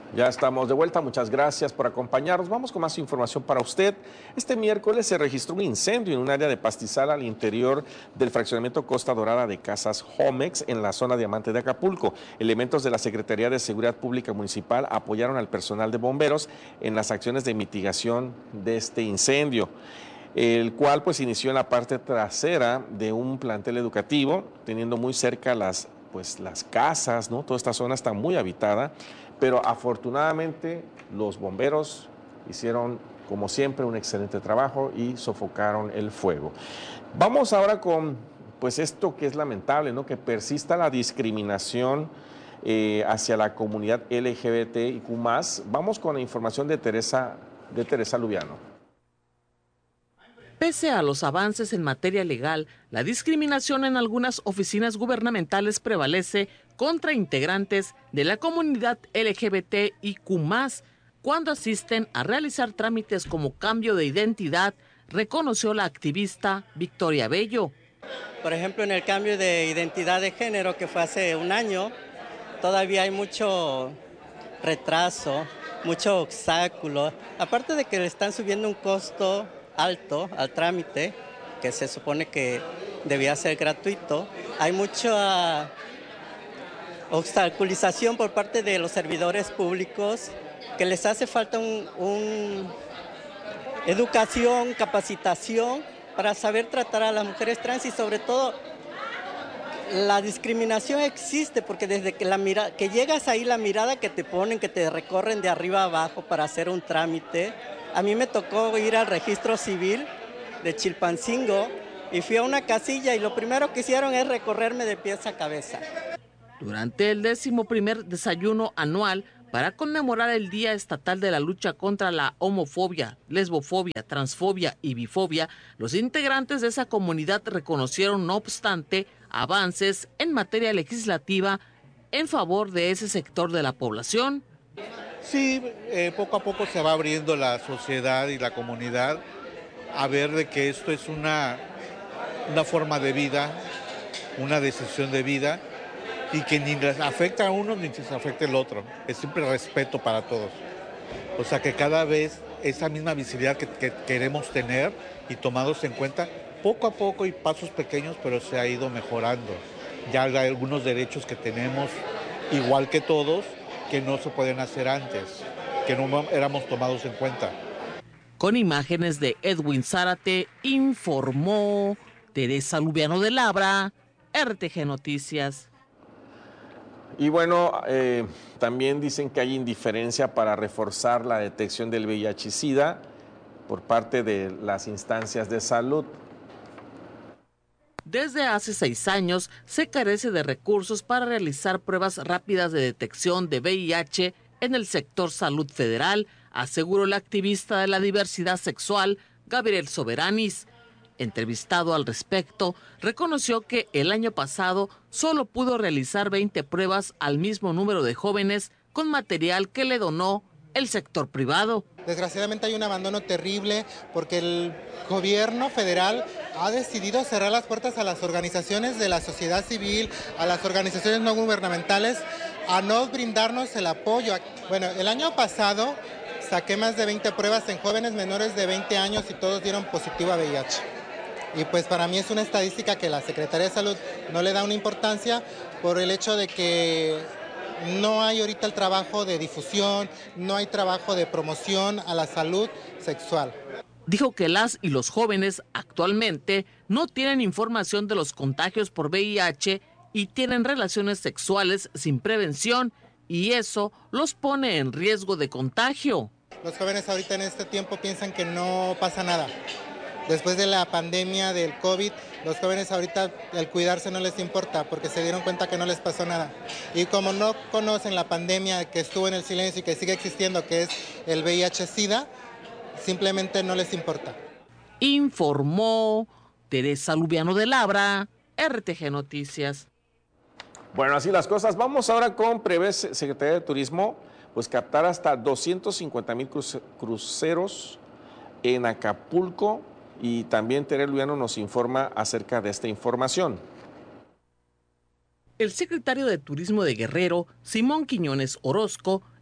Ya estamos de vuelta, muchas gracias por acompañarnos. Vamos con más información para usted. Este miércoles se registró un incendio en un área de pastizal al interior del fraccionamiento Costa Dorada de Casas Homex en la zona Diamante de Acapulco. Elementos de la Secretaría de Seguridad Pública Municipal apoyaron al personal de bomberos en las acciones de mitigación de este incendio, el cual pues inició en la parte trasera de un plantel educativo, teniendo muy cerca las casas, ¿no? Toda esta zona está muy habitada, pero afortunadamente los bomberos hicieron, como siempre, un excelente trabajo y sofocaron el fuego. Vamos ahora con pues esto que es lamentable, ¿no? Que persista la discriminación hacia la comunidad LGBTIQ+. Vamos con la información de Teresa Lubiano. Pese a los avances en materia legal, la discriminación en algunas oficinas gubernamentales prevalece contra integrantes de la comunidad LGBTIQ+, cuando asisten a realizar trámites como cambio de identidad, reconoció la activista Victoria Bello. Por ejemplo, en el cambio de identidad de género que fue hace un año, todavía hay mucho retraso, mucho obstáculo, aparte de que le están subiendo un costo alto al trámite, que se supone que debía ser gratuito. Hay mucha obstaculización por parte de los servidores públicos, que les hace falta educación, capacitación para saber tratar a las mujeres trans, y sobre todo la discriminación existe porque desde que llegas ahí, la mirada que te ponen, que te recorren de arriba a abajo para hacer un trámite. A mí me tocó ir al registro civil de Chilpancingo y fui a una casilla y lo primero que hicieron es recorrerme de pies a cabeza. Durante el 11º desayuno anual para conmemorar el Día Estatal de la Lucha contra la Homofobia, Lesbofobia, Transfobia y Bifobia, los integrantes de esa comunidad reconocieron, no obstante, avances en materia legislativa en favor de ese sector de la población. Sí, poco a poco se va abriendo la sociedad y la comunidad a ver de que esto es una forma de vida, una decisión de vida, y que ni les afecta a uno ni les afecta el otro. Es siempre respeto para todos. O sea que cada vez esa misma visibilidad que queremos tener y tomados en cuenta, poco a poco y pasos pequeños, pero se ha ido mejorando. Ya hay algunos derechos que tenemos igual que todos, que no se pueden hacer antes, que no éramos tomados en cuenta. Con imágenes de Edwin Zárate, informó Teresa Lubiano de Labra, RTG Noticias. Y bueno, también dicen que hay indiferencia para reforzar la detección del VIH-Sida por parte de las instancias de salud. Desde hace 6 años se carece de recursos para realizar pruebas rápidas de detección de VIH en el sector salud federal, aseguró el activista de la diversidad sexual, Gabriel Soberanis. Entrevistado al respecto, reconoció que el año pasado solo pudo realizar 20 pruebas al mismo número de jóvenes con material que le donó el sector privado. Desgraciadamente hay un abandono terrible porque el gobierno federal ha decidido cerrar las puertas a las organizaciones de la sociedad civil, a las organizaciones no gubernamentales, a no brindarnos el apoyo. Bueno, el año pasado saqué más de 20 pruebas en jóvenes menores de 20 años y todos dieron positivo a VIH. Y pues para mí es una estadística que la Secretaría de Salud no le da una importancia por el hecho de que no hay ahorita el trabajo de difusión, no hay trabajo de promoción a la salud sexual. Dijo que las y los jóvenes actualmente no tienen información de los contagios por VIH y tienen relaciones sexuales sin prevención, y eso los pone en riesgo de contagio. Los jóvenes ahorita en este tiempo piensan que no pasa nada. Después de la pandemia del COVID, los jóvenes ahorita el cuidarse no les importa porque se dieron cuenta que no les pasó nada. Y como no conocen la pandemia que estuvo en el silencio y que sigue existiendo, que es el VIH-Sida, simplemente no les importa. Informó Teresa Lubiano de Labra, RTG Noticias. Bueno, así las cosas. Vamos ahora con prevé Secretaría de Turismo, pues captar hasta 250,000 cruceros en Acapulco. Y también Teresa Lubiano nos informa acerca de esta información. El secretario de Turismo de Guerrero, Simón Quiñones Orozco,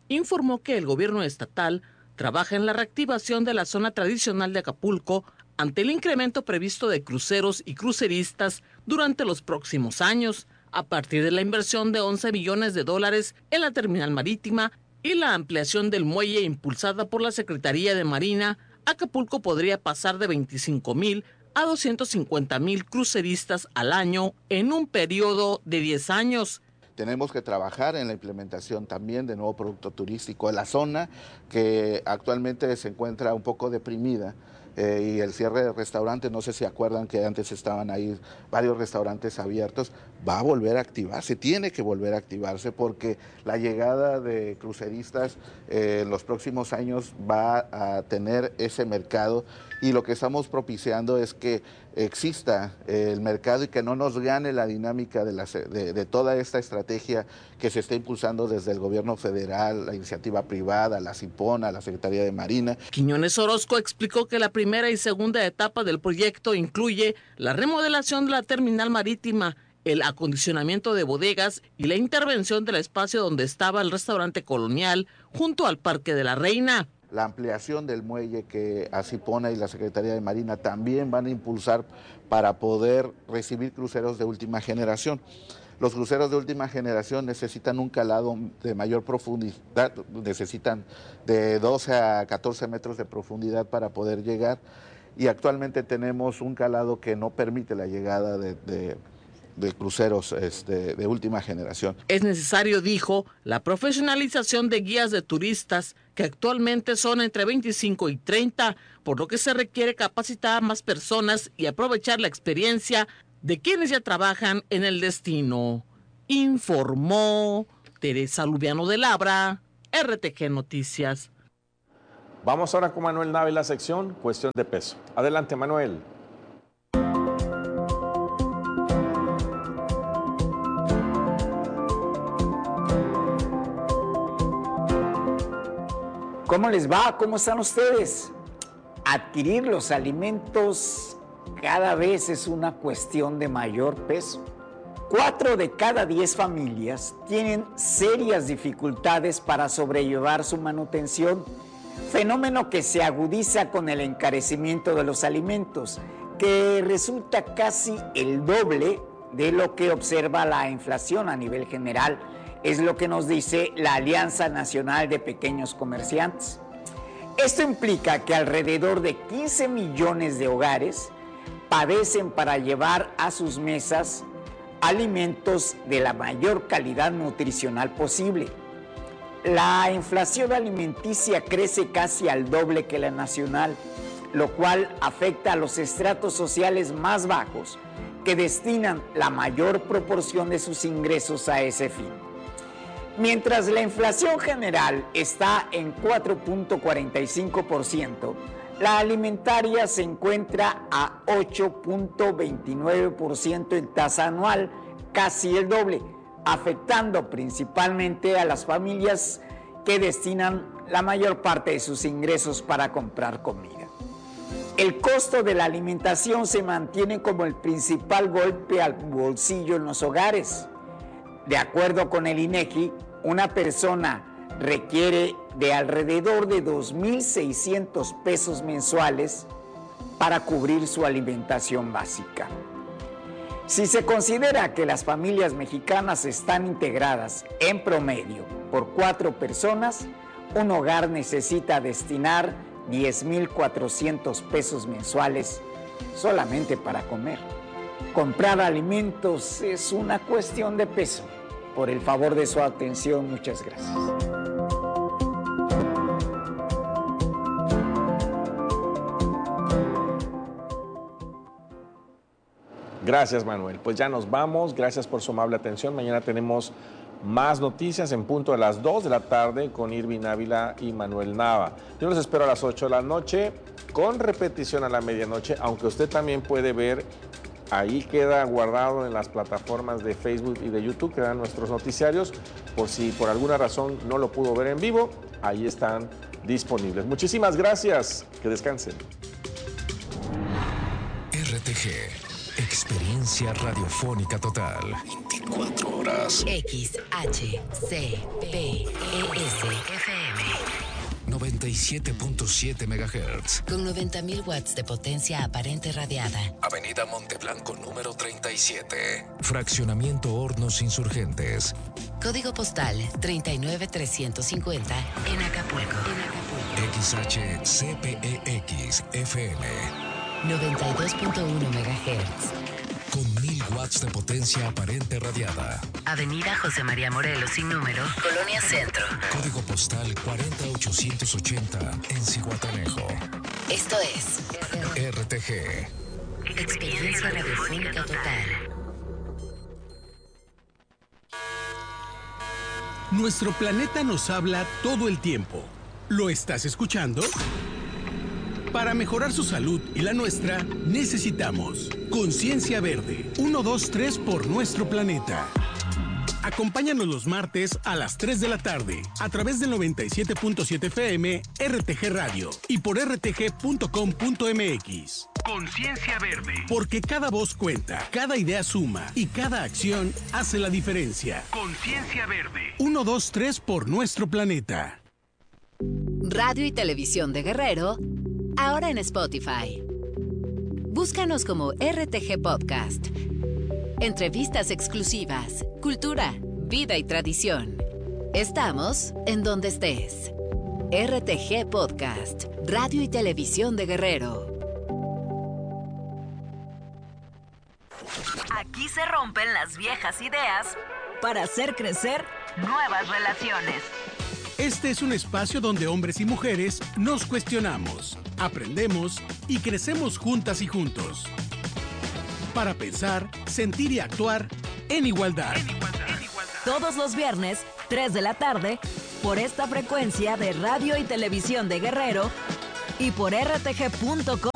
informó que el gobierno estatal trabaja en la reactivación de la zona tradicional de Acapulco ante el incremento previsto de cruceros y cruceristas durante los próximos años, a partir de la inversión de $11 millones en la terminal marítima y la ampliación del muelle impulsada por la Secretaría de Marina. Acapulco podría pasar de 25,000 a 250,000 cruceristas al año en un periodo de 10 años. Tenemos que trabajar en la implementación también de nuevo producto turístico en la zona, que actualmente se encuentra un poco deprimida. Y el cierre de restaurantes, no sé si acuerdan que antes estaban ahí varios restaurantes abiertos, va a volver a activarse, tiene que volver a activarse porque la llegada de cruceristas en los próximos años va a tener ese mercado, y lo que estamos propiciando es que exista el mercado y que no nos gane la dinámica de toda esta estrategia que se está impulsando desde el gobierno federal, la iniciativa privada, la CIPONA, la Secretaría de Marina. Quiñones Orozco explicó que la primera y segunda etapa del proyecto incluye la remodelación de la terminal marítima, el acondicionamiento de bodegas y la intervención del espacio donde estaba el restaurante colonial junto al Parque de la Reina. La ampliación del muelle que Acipona y la Secretaría de Marina también van a impulsar para poder recibir cruceros de última generación. Los cruceros de última generación necesitan un calado de mayor profundidad, necesitan de 12 a 14 metros de profundidad para poder llegar, y actualmente tenemos un calado que no permite la llegada de cruceros de última generación. Es necesario, dijo, la profesionalización de guías de turistas, que actualmente son entre 25 y 30, por lo que se requiere capacitar a más personas y aprovechar la experiencia de quienes ya trabajan en el destino. Informó Teresa Lubiano de Labra, RTG Noticias. Vamos ahora con Manuel Nava en la sección Cuestión de Peso. Adelante, Manuel. ¿Cómo les va? ¿Cómo están ustedes? Adquirir los alimentos cada vez es una cuestión de mayor peso. 4 de cada 10 familias tienen serias dificultades para sobrellevar su manutención, fenómeno que se agudiza con el encarecimiento de los alimentos, que resulta casi el doble de lo que observa la inflación a nivel general. Es lo que nos dice la Alianza Nacional de Pequeños Comerciantes. Esto implica que alrededor de 15 millones de hogares padecen para llevar a sus mesas alimentos de la mayor calidad nutricional posible. La inflación alimenticia crece casi al doble que la nacional, lo cual afecta a los estratos sociales más bajos, que destinan la mayor proporción de sus ingresos a ese fin. Mientras la inflación general está en 4.45%, la alimentaria se encuentra a 8.29% en tasa anual, casi el doble, afectando principalmente a las familias que destinan la mayor parte de sus ingresos para comprar comida. El costo de la alimentación se mantiene como el principal golpe al bolsillo en los hogares. De acuerdo con el INEGI, una persona requiere de alrededor de 2,600 pesos mensuales para cubrir su alimentación básica. Si se considera que las familias mexicanas están integradas en promedio por 4 personas, un hogar necesita destinar 10,400 pesos mensuales solamente para comer. Comprar alimentos es una cuestión de peso. Por el favor de su atención, muchas gracias. Gracias, Manuel. Pues ya nos vamos. Gracias por su amable atención. Mañana tenemos más noticias en punto de las 2 de la tarde con Irving Ávila y Manuel Nava. Yo los espero a las 8 de la noche con repetición a la medianoche, aunque usted también puede ver. Ahí queda guardado en las plataformas de Facebook y de YouTube, quedan nuestros noticiarios, por si por alguna razón no lo pudo ver en vivo, ahí están disponibles. Muchísimas gracias, que descansen. RTG Experiencia radiofónica total. 24 horas. XHCPES FM. 97.7 MHz. Con 90.000 watts de potencia aparente radiada. Avenida Monteblanco número 37. Fraccionamiento Hornos Insurgentes. Código postal 39350 en Acapulco. XHCPEX FM. 92.1 MHz. Con 1000 watts de potencia aparente radiada. Avenida José María Morelos sin número, Colonia Centro. Código postal 40880 en Zihuatanejo. Esto es RTG. Experiencia radiofónica total. Nuestro planeta nos habla todo el tiempo. ¿Lo estás escuchando? Para mejorar su salud y la nuestra, necesitamos Conciencia Verde. 1, 2, 3 por nuestro planeta. Acompáñanos los martes a las 3 de la tarde a través del 97.7 FM, RTG Radio y por rtg.com.mx. Conciencia Verde. Porque cada voz cuenta, cada idea suma y cada acción hace la diferencia. Conciencia Verde. 1, 2, 3 por nuestro planeta. Radio y Televisión de Guerrero, ahora en Spotify. Búscanos como RTG Podcast. Entrevistas exclusivas, cultura, vida y tradición. Estamos en donde estés. RTG Podcast, Radio y Televisión de Guerrero. Aquí se rompen las viejas ideas para hacer crecer nuevas relaciones. Este es un espacio donde hombres y mujeres nos cuestionamos, aprendemos y crecemos juntas y juntos. Para pensar, sentir y actuar en igualdad. Todos los viernes, 3 de la tarde, por esta frecuencia de Radio y Televisión de Guerrero y por rtg.com.mx.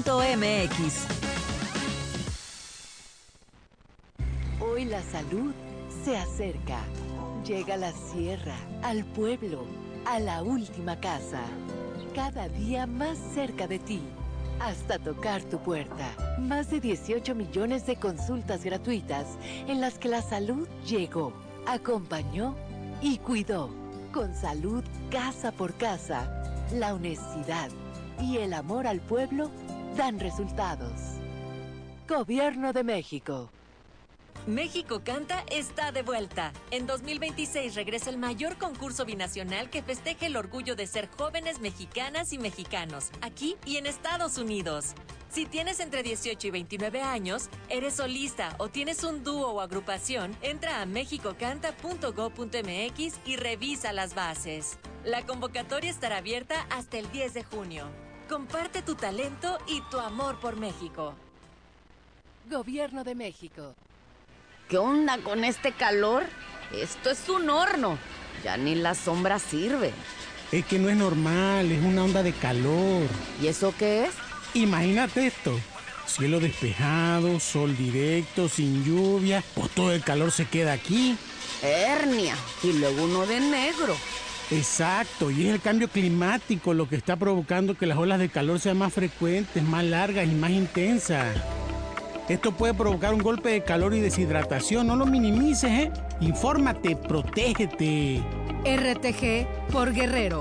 Hoy la salud se acerca. Llega a la sierra, al pueblo, a la última casa. Cada día más cerca de ti. Hasta tocar tu puerta. Más de 18 millones de consultas gratuitas en las que la salud llegó, acompañó y cuidó. Con salud casa por casa, la honestidad y el amor al pueblo dan resultados. Gobierno de México. México Canta está de vuelta. En 2026 regresa el mayor concurso binacional que festeje el orgullo de ser jóvenes mexicanas y mexicanos, aquí y en Estados Unidos. Si tienes entre 18 y 29 años, eres solista o tienes un dúo o agrupación, entra a mexicocanta.go.mx y revisa las bases. La convocatoria estará abierta hasta el 10 de junio. Comparte tu talento y tu amor por México. Gobierno de México. ¿Qué onda con este calor? Esto es un horno. Ya ni la sombra sirve. Es que no es normal, es una onda de calor. ¿Y eso qué es? Imagínate esto. Cielo despejado, sol directo, sin lluvia. Pues todo el calor se queda aquí. Hernia. Y luego uno de negro. Exacto, y es el cambio climático lo que está provocando que las olas de calor sean más frecuentes, más largas y más intensas. Esto puede provocar un golpe de calor y deshidratación. No lo minimices, ¿eh? Infórmate, protégete. RTG por Guerrero.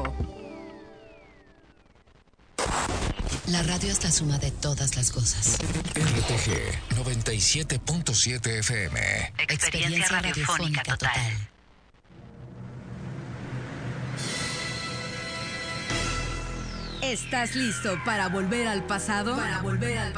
La radio es la suma de todas las cosas. RTG 97.7 FM. Experiencia radiofónica total. ¿Estás listo para volver al pasado?